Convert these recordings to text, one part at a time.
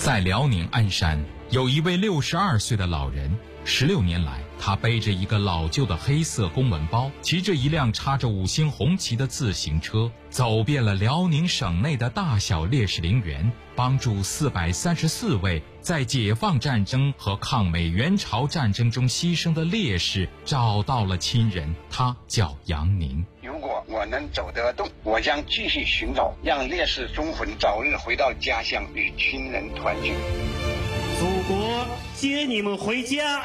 在辽宁鞍山，有一位62岁的老人，16年来，他背着一个老旧的黑色公文包，骑着一辆插着5星红旗的自行车，走遍了辽宁省内的大小烈士陵园，帮助434位在解放战争和抗美援朝战争中牺牲的烈士找到了亲人。他叫杨宁。 如果我能走得动，我将继续寻找，让烈士忠魂早日回到家乡，与亲人团聚。 祖国接你们回家。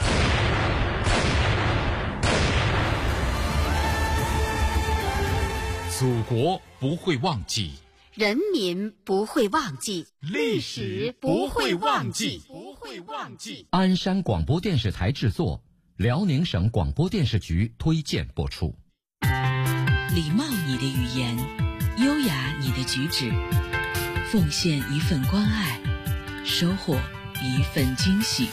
祖国不会忘记， 人民不会忘记， 历史不会忘记。 鞍山广播电视台制作，辽宁省广播电视局推荐播出。 礼貌你的语言，优雅你的举止，奉献一份关爱，收获一份惊喜。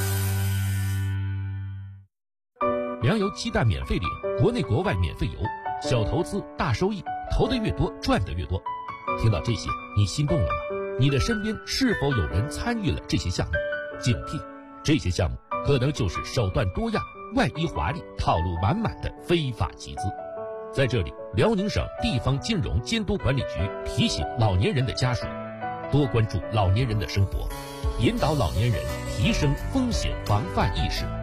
粮油鸡蛋免费领，国内国外免费邮，小投资大收益，投得越多赚得越多。听到这些，你心动了吗？你的身边是否有人参与了这些项目？警惕，这些项目可能就是手段多样、外衣华丽、套路满满的非法集资。在这里，辽宁省地方金融监督管理局提醒老年人的家属，多关注老年人的生活，引导老年人提升风险防范意识。